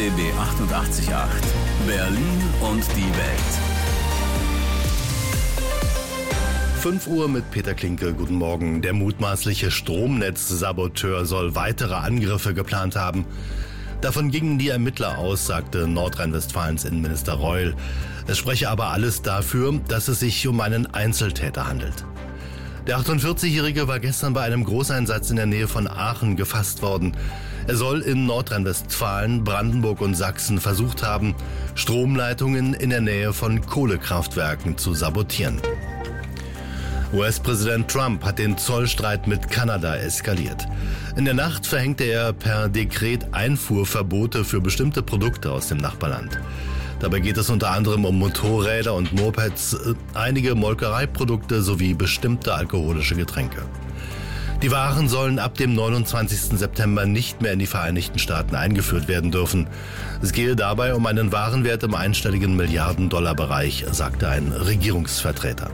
RBB 88.8 Berlin und die Welt. 5 Uhr mit Peter Klinke. Guten Morgen. Der mutmaßliche Stromnetzsaboteur soll weitere Angriffe geplant haben. Davon gingen die Ermittler aus, sagte Nordrhein-Westfalens Innenminister Reul. Es spreche aber alles dafür, dass es sich um einen Einzeltäter handelt. Der 48-Jährige war gestern bei einem Großeinsatz in der Nähe von Aachen gefasst worden. Er soll in Nordrhein-Westfalen, Brandenburg und Sachsen versucht haben, Stromleitungen in der Nähe von Kohlekraftwerken zu sabotieren. US-Präsident Trump hat den Zollstreit mit Kanada eskaliert. In der Nacht verhängte er per Dekret Einfuhrverbote für bestimmte Produkte aus dem Nachbarland. Dabei geht es unter anderem um Motorräder und Mopeds, einige Molkereiprodukte sowie bestimmte alkoholische Getränke. Die Waren sollen ab dem 29. September nicht mehr in die Vereinigten Staaten eingeführt werden dürfen. Es gehe dabei um einen Warenwert im einstelligen Milliarden-Dollar-Bereich, sagte ein Regierungsvertreter.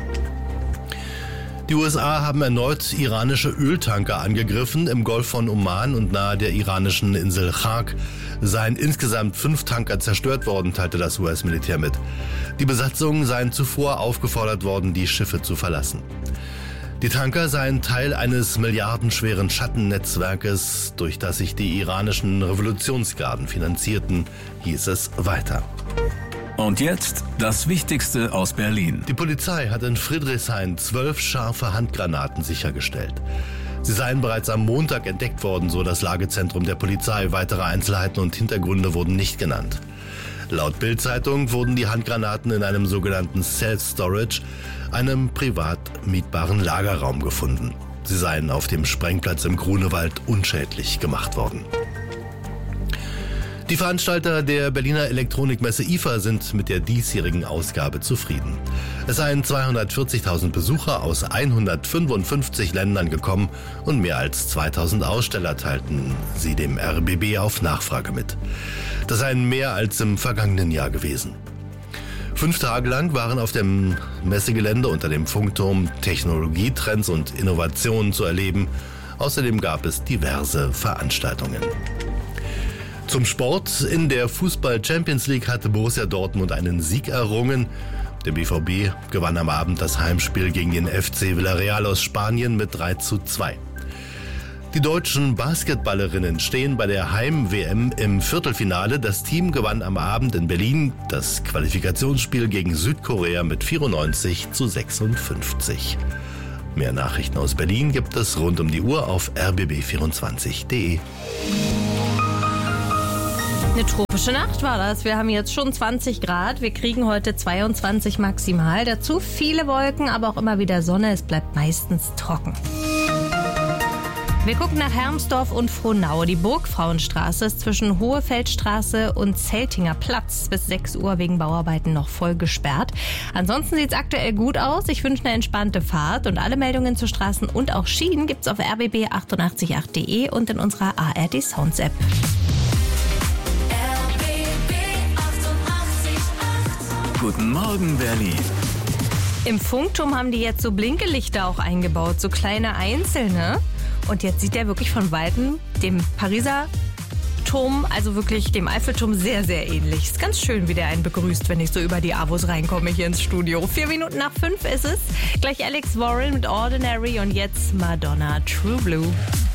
Die USA haben erneut iranische Öltanker angegriffen. Im Golf von Oman und nahe der iranischen Insel Chak seien insgesamt 5 Tanker zerstört worden, teilte das US-Militär mit. Die Besatzungen seien zuvor aufgefordert worden, die Schiffe zu verlassen. Die Tanker seien Teil eines milliardenschweren Schattennetzwerkes, durch das sich die iranischen Revolutionsgarden finanzierten, hieß es weiter. Und jetzt das Wichtigste aus Berlin. Die Polizei hat in Friedrichshain 12 scharfe Handgranaten sichergestellt. Sie seien bereits am Montag entdeckt worden, so das Lagezentrum der Polizei. Weitere Einzelheiten und Hintergründe wurden nicht genannt. Laut Bild-Zeitung wurden die Handgranaten in einem sogenannten Self-Storage, einem privat mietbaren Lagerraum gefunden. Sie seien auf dem Sprengplatz im Grunewald unschädlich gemacht worden. Die Veranstalter der Berliner Elektronikmesse IFA sind mit der diesjährigen Ausgabe zufrieden. Es seien 240.000 Besucher aus 155 Ländern gekommen und mehr als 2000 Aussteller teilten sie dem RBB auf Nachfrage mit. Das seien mehr als im vergangenen Jahr gewesen. 5 Tage lang waren auf dem Messegelände unter dem Funkturm Technologietrends und Innovationen zu erleben. Außerdem gab es diverse Veranstaltungen. Zum Sport. In der Fußball-Champions League hatte Borussia Dortmund einen Sieg errungen. Der BVB gewann am Abend das Heimspiel gegen den FC Villarreal aus Spanien mit 3:2. Die deutschen Basketballerinnen stehen bei der Heim-WM im Viertelfinale. Das Team gewann am Abend in Berlin das Qualifikationsspiel gegen Südkorea mit 94:56. Mehr Nachrichten aus Berlin gibt es rund um die Uhr auf rbb24.de. Eine tropische Nacht war das. Wir haben jetzt schon 20 Grad. Wir kriegen heute 22 maximal. Dazu viele Wolken, aber auch immer wieder Sonne. Es bleibt meistens trocken. Wir gucken nach Hermsdorf und Frohnau. Die Burgfrauenstraße ist zwischen Hohefeldstraße und Zeltinger Platz bis 6 Uhr wegen Bauarbeiten noch voll gesperrt. Ansonsten sieht es aktuell gut aus. Ich wünsche eine entspannte Fahrt und alle Meldungen zu Straßen und auch Schienen gibt's auf rbb888.de und in unserer ARD Sounds App. Guten Morgen, Berlin. Im Funkturm haben die jetzt so Blinkelichter auch eingebaut, so kleine einzelne. Und jetzt sieht der wirklich von Weitem dem Pariser Turm, also wirklich dem Eiffelturm, sehr, sehr ähnlich. Ist ganz schön, wie der einen begrüßt, wenn ich so über die Avos reinkomme hier ins Studio. 4 Minuten nach 5 ist es. Gleich Alex Warren mit Ordinary und jetzt Madonna, True Blue.